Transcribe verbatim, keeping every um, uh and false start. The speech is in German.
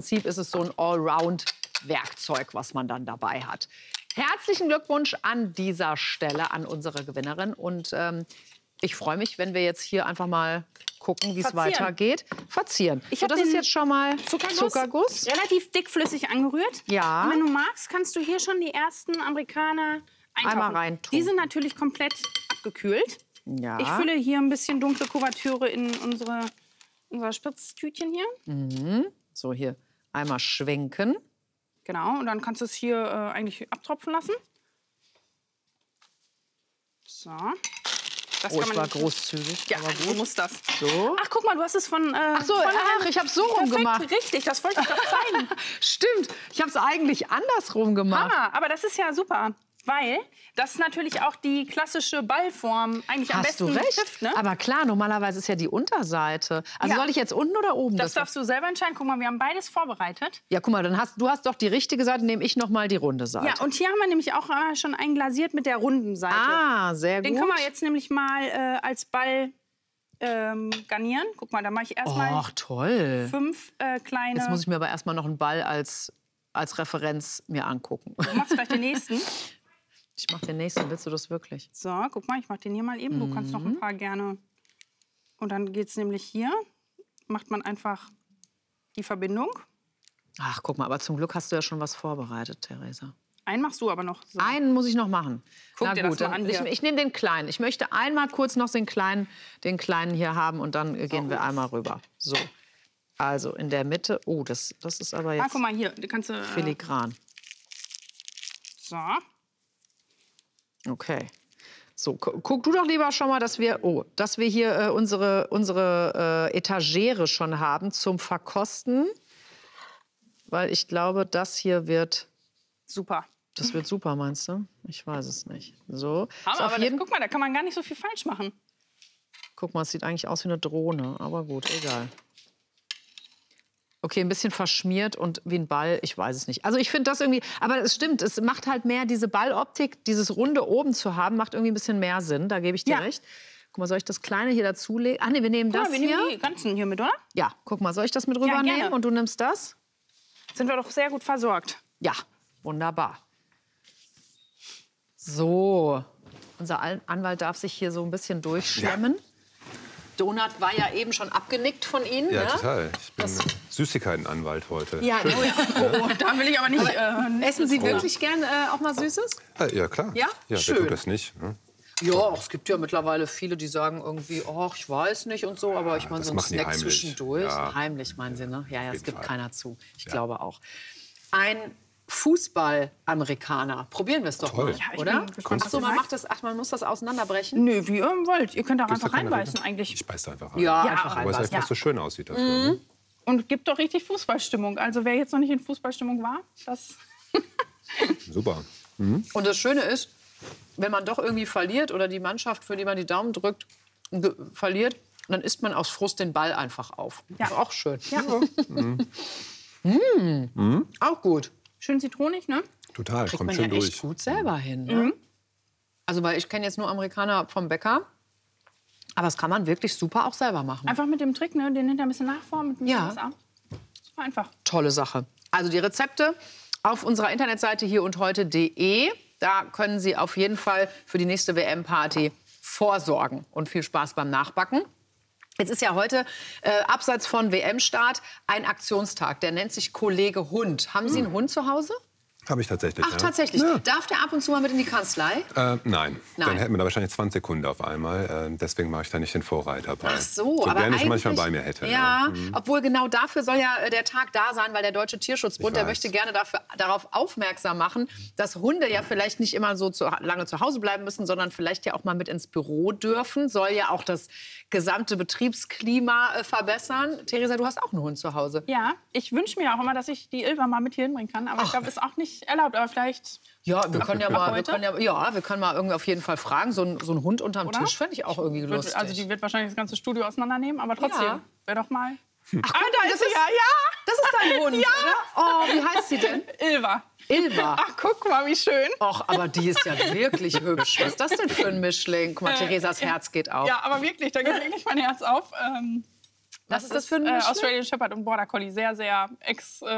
Prinzip ist es so ein Allround-Werkzeug, was man dann dabei hat. Herzlichen Glückwunsch an dieser Stelle an unsere Gewinnerin. Und ähm, ich freue mich, wenn wir jetzt hier einfach mal gucken, wie es weitergeht. Verzieren. Ich so, habe das ist jetzt schon mal Zuckerguss, Zuckerguss. relativ dickflüssig angerührt. Ja. Und wenn du magst, kannst du hier schon die ersten Amerikaner eintauchen. Einmal reintun. Die sind natürlich komplett abgekühlt. Ja. Ich fülle hier ein bisschen dunkle Kuvertüre in unsere, unser Spritztütchen hier. Mhm. So, hier einmal schwenken. Genau, und dann kannst du es hier äh, eigentlich abtropfen lassen. So. Das Oh, kann ich man war nicht- großzügig. Ja, aber so gut. muss das. So. Ach, guck mal, du hast es von... Äh, Ach so, von ach, ich habe so rum Perfekt, gemacht. richtig, das wollte ich doch zeigen. Stimmt, ich habe es eigentlich andersrum gemacht. Hammer, aber das ist ja super, weil das natürlich auch die klassische Ballform eigentlich am Hast besten du recht. trifft. Ne? Aber klar, normalerweise ist ja die Unterseite. Also Ja. soll ich jetzt unten oder oben? Das darfst du selber entscheiden. Guck mal, wir haben beides vorbereitet. Ja, guck mal, dann hast du hast doch die richtige Seite, nehme ich noch mal die runde Seite. Ja, und hier haben wir nämlich auch äh, schon einglasiert mit der runden Seite. Ah, sehr Den gut. können wir jetzt nämlich mal äh, als Ball ähm, garnieren. Guck mal, da mache ich erstmal Ach, toll. fünf äh, kleine... Jetzt muss ich mir aber erstmal noch einen Ball als, als Referenz mir angucken. Du machst gleich den nächsten. Ich mache den nächsten, willst du das wirklich? So, guck mal, ich mache den hier mal eben. Du kannst noch ein paar gerne... Und dann geht es nämlich hier. Macht man einfach die Verbindung. Ach, guck mal, aber zum Glück hast du ja schon was vorbereitet, Theresa. Einen machst du aber noch. So. Einen muss ich noch machen. Guck Na dir das gut, mal dann, an ich, hier. ich nehme den kleinen. Ich möchte einmal kurz noch den kleinen, den kleinen hier haben und dann äh, gehen wir einmal rüber. So, also in der Mitte. Oh, das, das ist aber Ah, jetzt guck mal hier. Du kannst, äh, filigran. so. Okay. So, gu- guck du doch lieber schon mal, dass wir, oh, dass wir hier äh, unsere, unsere äh, Etagere schon haben zum Verkosten. Weil ich glaube, das hier wird, Super. das wird super, meinst du? Ich weiß es nicht. So. Aber, Ist auf aber jeden, guck mal, da kann man gar nicht so viel falsch machen. guck mal, es sieht eigentlich aus wie eine Drohne, aber gut, egal. Okay, ein bisschen verschmiert und wie ein Ball, ich weiß es nicht. Also ich finde das irgendwie, aber es stimmt, es macht halt mehr, diese Balloptik, dieses Runde oben zu haben, macht irgendwie ein bisschen mehr Sinn, da gebe ich dir Ja. recht. Guck mal, soll ich das Kleine hier dazulegen? Ach nee, wir nehmen Guck das mal, wir hier. nehmen die ganzen hier mit, oder? Ja, guck mal, soll ich das mit gerne. rübernehmen und du nimmst das? Sind wir doch sehr gut versorgt. Ja, wunderbar. So, unser Al- Anwalt darf sich hier so ein bisschen durchschlemmen. Donut war ja eben schon abgenickt von Ihnen. Ja, ne? total. Ich bin Süßigkeitenanwalt heute. Ja, Schön. oh ja. Oh, da will ich aber nicht... Äh, Essen Sie wirklich gern äh, auch mal Süßes? Ah, ja, klar. Ja? Ja, Schön. wer tut das nicht? Ne? Ja, es gibt ja mittlerweile viele, die sagen irgendwie, oh, ich weiß nicht und so, aber ich meine, das so ein machen die Snack heimlich. zwischendurch. Ja. Heimlich, meinen Sie, ne? Ja, ja, es jeden gibt Fall. keiner zu. Ich Ja. glaube auch. Ein Fußball-Amerikaner. Probieren wir es doch Toll. mal, Ja, ich oder? bin gespannt, Ach so, was ihr man sagt. macht das, ach, man muss das auseinanderbrechen? Nö, wie ihr wollt. Ihr könnt da Gibt's einfach da keine reinbeißen Regel? eigentlich. Ich beiß da einfach rein. Ja, Ja, einfach aber Aber es reinbeißen. einfach so schön aussieht dafür. Ne? Und gibt doch richtig Fußballstimmung. Also wer jetzt noch nicht in Fußballstimmung war, das... Super. Und das Schöne ist, wenn man doch irgendwie verliert oder die Mannschaft, für die man die Daumen drückt, ge- verliert, dann isst man aus Frust den Ball einfach auf. Ja. Ist auch schön. Ja. Mm. Auch gut. Schön zitronig, ne? Total, Kriegt kommt man ja schön echt durch. gut selber hin. Ne? Also weil ich kenne jetzt nur Amerikaner vom Bäcker. Aber das kann man wirklich super auch selber machen. Einfach mit dem Trick, ne? Den hinter ein bisschen nachformen, mit ein bisschen Ja. Wasser. Super einfach. Tolle Sache. Also die Rezepte auf unserer Internetseite hier und heute punkt de. Da können Sie auf jeden Fall für die nächste W M-Party vorsorgen. Und viel Spaß beim Nachbacken. Jetzt ist ja heute, äh, abseits von W M-Start, ein Aktionstag. Der nennt sich Kollege Hund. Haben Sie einen Hund zu Hause? Habe ich tatsächlich. Ach, ja. tatsächlich. Ja. Darf der ab und zu mal mit in die Kanzlei? Äh, nein. Nein. Dann hätten wir da wahrscheinlich zwanzig Kunden auf einmal. Äh, deswegen mache ich da nicht den Vorreiter bei. Ach so, so aber gerne ich eigentlich, manchmal bei mir hätte. Ja, Mhm. obwohl genau dafür soll ja äh, der Tag da sein, weil der Deutsche Tierschutzbund, Ich der weiß. möchte gerne dafür, darauf aufmerksam machen, dass Hunde ja vielleicht nicht immer so zu, lange zu Hause bleiben müssen, sondern vielleicht ja auch mal mit ins Büro dürfen. Soll ja auch das gesamte Betriebsklima äh, verbessern. Theresa, du hast auch einen Hund zu Hause. Ja, ich wünsche mir auch immer, dass ich die Ilva mal mit hier hinbringen kann. Aber ich glaube, ist auch nicht erlaubt. Aber vielleicht... Ja, wir können ja mal, wir heute? können ja, ja, wir können mal irgendwie auf jeden Fall fragen. So ein, so ein Hund unterm Oder? Tisch fände ich auch irgendwie Wird, lustig. also die wird wahrscheinlich das ganze Studio auseinandernehmen. Aber trotzdem, Ja. wäre doch mal... Ach, Ah, da das ist sie ist- ja, ja! Das ist dein Hund, Ja. oder? Oh, wie heißt sie denn? Ilva. Ilva. Ach, guck mal, wie schön. Och, aber die ist ja wirklich hübsch. Was ist das denn für ein Mischling? Guck mal, Äh, Theresas ja. Herz geht auf. Ja, aber wirklich, da geht wirklich mein Herz auf. Ähm, Was ist das für ein äh, Mischling? Australian Shepherd und Border Collie. Sehr, sehr ex... Äh,